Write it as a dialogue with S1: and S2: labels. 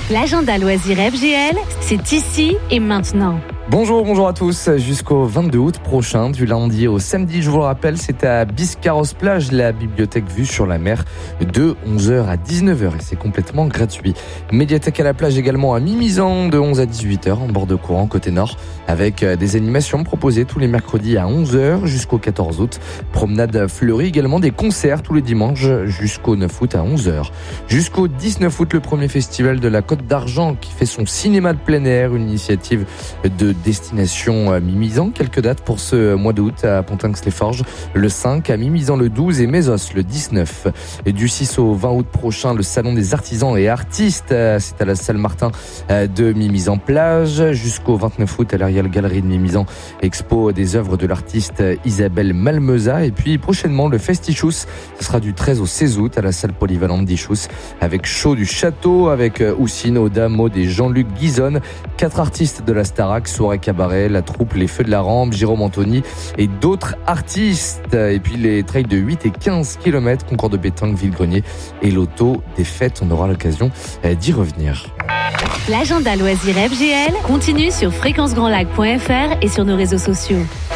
S1: L'agenda loisirs FGL, c'est ici et maintenant.
S2: Bonjour à tous. Jusqu'au 22 août prochain, du lundi au samedi, je vous le rappelle, c'est à Biscarrosse-Plage, la bibliothèque vue sur la mer, de 11h à 19h et c'est complètement gratuit. Médiathèque à la plage également à Mimizan, de 11 à 18h en bord de courant côté nord, avec des animations proposées tous les mercredis à 11h jusqu'au 14 août. Promenade fleurie également, des concerts tous les dimanches jusqu'au 9 août à 11h. Jusqu'au 19 août, le premier festival de la Côte d'Argent qui fait son cinéma de plein air, une initiative de destination Mimizan. Quelques dates pour ce mois d'août à Pontinx-les-Forges le 5, à Mimizan le 12 et Mésos le 19. Et du 6 au 20 août prochain, le salon des artisans et artistes, c'est à la salle Martin de Mimizan-Plage. Jusqu'au 29 août à l'Arial Galerie de Mimizan, expo des œuvres de l'artiste Isabelle Malmeza. Et puis prochainement le Festichous, ce sera du 13 au 16 août à la salle polyvalente d'Ichous, avec Show du Château, avec Houssine, Oda, Maud et Jean-Luc Guizonne. 4 artistes de la Starac, soirée cabaret, la troupe Les Feux de la Rampe, Jérôme Anthony et d'autres artistes. Et puis les trails de 8 et 15 km, concours de pétanque, Villegrenier et l'auto des fêtes. On aura l'occasion d'y revenir.
S1: L'agenda loisirs FGL continue sur fréquencegrandlac.fr et sur nos réseaux sociaux.